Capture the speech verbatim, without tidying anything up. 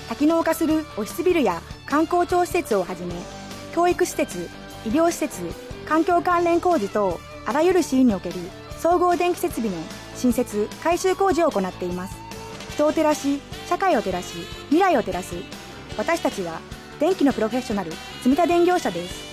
多機能化するオフィスビルや観光庁施設をはじめ、教育施設、医療施設、環境関連工事等、あらゆるシーンにおける総合電気設備の新設・改修工事を行っています。人を照らし、社会を照らし、未来を照らす。私たちは電気のプロフェッショナル、積田電業者です。